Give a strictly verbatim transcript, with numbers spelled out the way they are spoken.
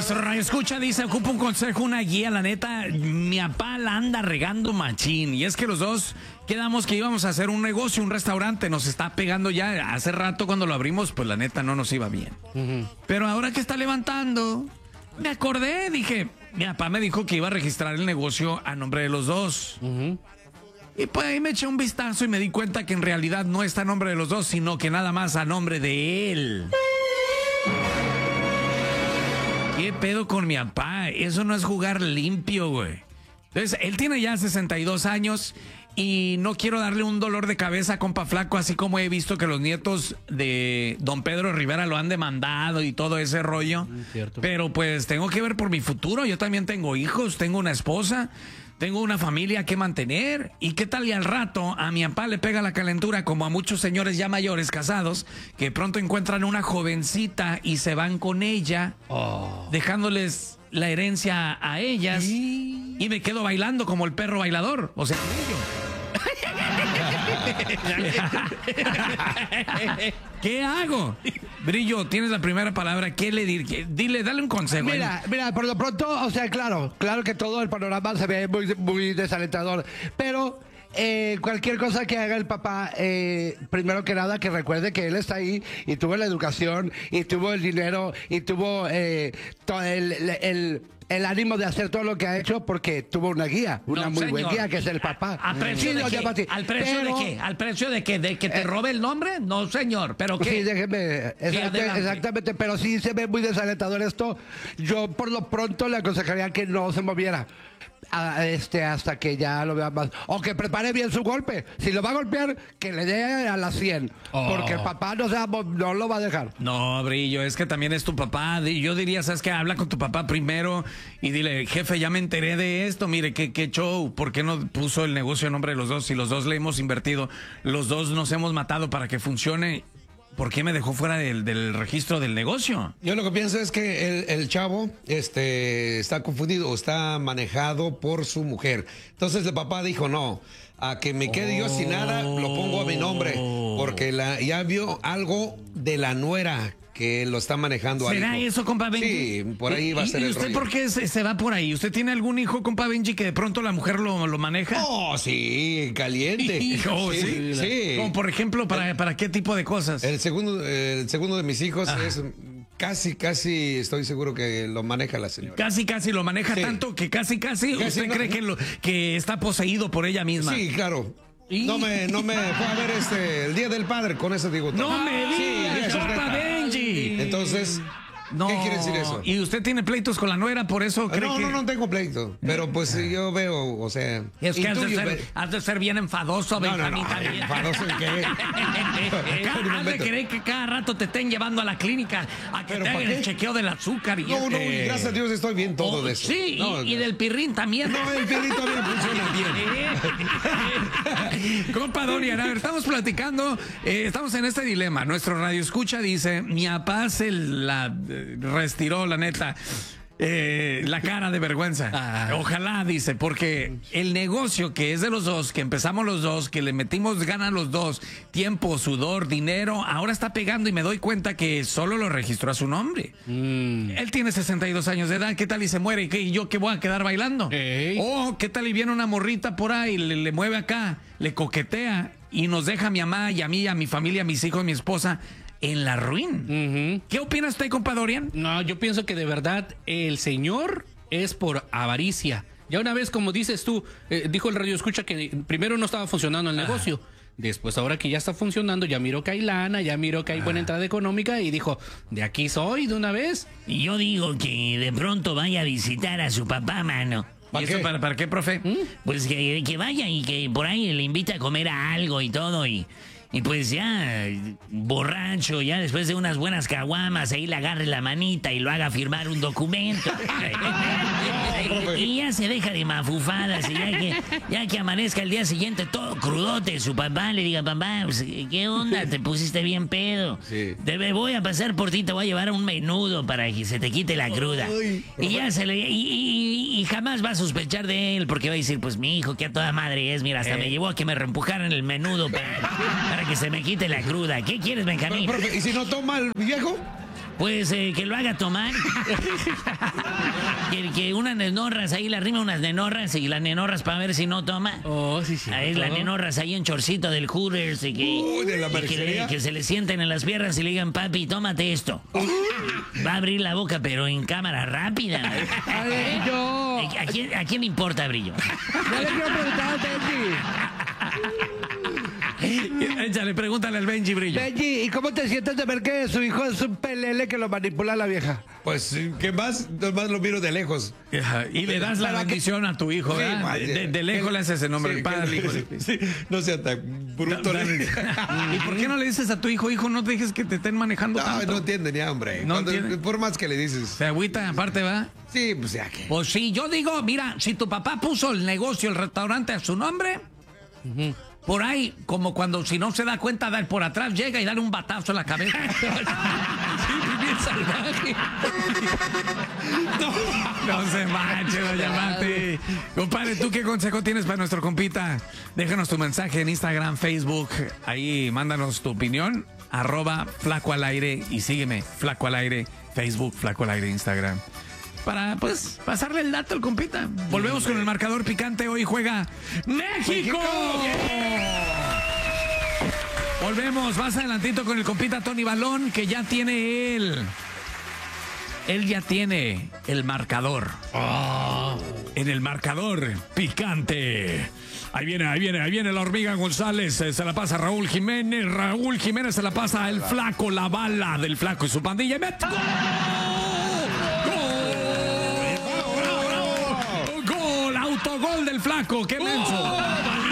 Nuestro radio escucha dice, ocupa un consejo, una guía, la neta, mi papá la anda regando machín. Y es que los dos quedamos que íbamos a hacer un negocio, un restaurante, nos está pegando ya. Hace rato cuando lo abrimos, pues la neta no nos iba bien. Uh-huh. Pero ahora que está levantando, me acordé, dije, mi papá me dijo que iba a registrar el negocio a nombre de los dos. Uh-huh. Y pues ahí me eché un vistazo y me di cuenta que en realidad no está a nombre de los dos, sino que nada más a nombre de él. ¿Qué pedo con mi papá? Eso no es jugar limpio, güey. Entonces, él tiene ya sesenta y dos años y no quiero darle un dolor de cabeza a compa flaco, así como he visto que los nietos de don Pedro Rivera lo han demandado y todo ese rollo. Cierto. Pero pues tengo que ver por mi futuro. Yo también tengo hijos, tengo una esposa, tengo una familia que mantener. ¿Y qué tal y al rato a mi papá le pega la calentura, como a muchos señores ya mayores casados, que pronto encuentran una jovencita y se van con ella, oh. dejándoles la herencia a ellas, ¿y? y me quedo bailando como el perro bailador? O sea, ¿qué hago? Brillo, tienes la primera palabra. ¿Qué le diré? Dile, dale un consejo. Mira, ¿eh? mira, por lo pronto, o sea, claro, claro que todo el panorama se ve muy, muy desalentador, pero eh, cualquier cosa que haga el papá, eh, primero que nada, que recuerde que él está ahí y tuvo la educación y tuvo el dinero y tuvo eh, todo el, el, el el ánimo de hacer todo lo que ha hecho porque tuvo una guía, una no, muy buena guía, que es el papá. ¿A, a precio sí, de qué? ¿Al precio pero, de qué? ¿Al precio de qué? ¿De que te eh, robe el nombre? No, señor, pero ¿qué? Sí, déjeme, exact, exactamente, pero sí se ve muy desalentador esto. Yo por lo pronto le aconsejaría que no se moviera a este hasta que ya lo vea más, o que prepare bien su golpe. Si lo va a golpear, que le dé a las cien, oh. porque el papá no, sea, no lo va a dejar. No, Brillo, es que también es tu papá. Yo diría, ¿sabes qué? Habla con tu papá primero y dile, jefe, ya me enteré de esto, mire, qué, qué show, ¿por qué no puso el negocio en nombre de los dos? Si los dos le hemos invertido, los dos nos hemos matado para que funcione, ¿por qué me dejó fuera del, del registro del negocio? Yo lo que pienso es que el, el chavo este, está confundido o está manejado por su mujer. Entonces el papá dijo, no, a que me quede oh. yo sin nada, lo pongo a mi nombre. Porque la, ya vio algo de la nuera que lo está manejando. ¿Será eso, compa Benji? Sí, por ahí va a ser el rollo. ¿Y usted por qué se, se va por ahí? ¿Usted tiene algún hijo, compa Benji, que de pronto la mujer lo, lo maneja? Oh, sí, caliente. Oh, sí, sí, sí. Como por ejemplo, ¿para, para qué tipo de cosas? El segundo, el segundo de mis hijos ah. es... Casi, casi estoy seguro que lo maneja la señora. Casi, casi lo maneja sí. tanto que casi, casi, casi ¿usted no, cree que, lo, que está poseído por ella misma? Sí, claro. ¿Y? No me, no me fue a ver este, el Día del Padre, con eso digo todo. ¡No me digas, sí, compa Benji! Entonces... No. ¿Qué quiere decir eso? ¿Y usted tiene pleitos con la nuera, por eso cree no, que...? No, no, no tengo pleito, pero pues yo veo, o sea... Es que has de, ser, has de ser bien enfadoso, no, Benjamín, no, no, también. ¿enfadoso en qué? Has de querer que cada rato te estén llevando a la clínica a que te hagan el chequeo del azúcar. Y no, no, y gracias a Dios estoy bien todo oh, de eso. Sí, no, y, y del pirrín también. No, el pirrín también funciona bien. Compa Dorian, a ver, estamos platicando, eh, estamos en este dilema. Nuestro radio escucha dice, mi papá se la eh, retiró, la neta, eh, la cara de vergüenza. Ah. Ojalá, dice, porque el negocio que es de los dos, que empezamos los dos, que le metimos ganas los dos, tiempo, sudor, dinero, ahora está pegando y me doy cuenta que solo lo registró a su nombre. Mm. Él tiene sesenta y dos años de edad, ¿qué tal y se muere? ¿Y, qué, y yo qué voy a quedar bailando? Hey. Oh, ¿qué tal y viene una morrita por ahí, le, le mueve acá, le coquetea y nos deja a mi mamá y a mí, a mi familia, a mis hijos, a mi esposa en la ruin? Uh-huh. ¿Qué opina usted, compa Dorian? No, yo pienso que de verdad el señor es por avaricia. Ya una vez, como dices tú, eh, dijo el radio escucha que primero no estaba funcionando el ah. negocio. Después, ahora que ya está funcionando, ya miró que hay lana, ya miró que hay ah. buena entrada económica y dijo, de aquí soy de una vez. Y yo digo que de pronto vaya a visitar a su papá, mano. ¿Y eso para, para qué, profe? ¿Mm? Pues que, que vaya y que por ahí le invita a comer a algo y todo y... Y pues ya, borracho, ya después de unas buenas caguamas, ahí le agarre la manita y lo haga firmar un documento. Y ya se deja de mafufadas y ya que, ya que amanezca el día siguiente todo crudote, su papá le diga, papá, pues, ¿qué onda? Te pusiste bien pedo. Sí. Te voy a pasar por ti, te voy a llevar un menudo para que se te quite la cruda. Ay, y ya se le... Y, y, y jamás va a sospechar de él porque va a decir, pues mi hijo, que a toda madre es, mira, hasta eh. me llevó a que me reempujaran el menudo para... para que se me quite la cruda. ¿Qué quieres, Benjamín? Pero, profe, ¿y si no toma el viejo? Pues eh, que lo haga tomar. que, que unas nenorras ahí le arrima unas nenorras y las nenorras para ver si no toma. Oh, sí, sí. Ahí las nenorras ahí en chorcito del Hooters y que, Uy, de la y que, le- mercería. que se le sienten en las piernas y le digan, papi, tómate esto. Va a abrir la boca, pero en cámara rápida. Ay, yo. ¿A quién, ¿A quién le importa, Brillo? Yo le quiero preguntar a Benji. Échale, pregúntale al Benji, Brillo. Benji, ¿y cómo te sientes de ver que su hijo es un pelele que lo manipula la vieja? Pues, ¿qué más? Nomás lo miro de lejos. Ajá, y le das la Para que- bendición a tu hijo, Sí, ¿verdad? ma- de, de- de lejos que- le haces ese nombre, sí, el padre al que- hijo. sí, no sea tan bruto. ¿Y por qué no le dices a tu hijo, hijo, no dejes que te estén manejando No, tanto? no entiende ni hambre. No Cuando- entiende. por más que le dices. Se agüita, aparte, va. Sí, pues ya que. Pues sí, yo digo, mira, si tu papá puso el negocio, el restaurante a su nombre, por ahí, como cuando si no se da cuenta, dar por atrás, llega y dale un batazo en la cabeza. Sí, bien salvaje. No, no se manche, doña Mati. Compadre, ¿tú qué consejo tienes para nuestro compita? Déjanos tu mensaje en Instagram, Facebook. Ahí mándanos tu opinión. Arroba Flaco al Aire y sígueme, Flaco al Aire, Facebook, Flaco al Aire, Instagram. Para, pues, pasarle el dato al compita. Volvemos con el marcador picante. Hoy juega México. Volvemos más adelantito con el compita Tony Balón, que ya tiene él. Él ya tiene el marcador. En el marcador picante. Ahí viene, ahí viene, ahí viene la hormiga González. eh, Se la pasa Raúl Jiménez. Raúl Jiménez se la pasa el flaco, la bala del flaco y su pandilla. ¡Y mete! ¡Gol! ¡Gol! ¡Gol! ¡Autogol del flaco! ¡Qué menso!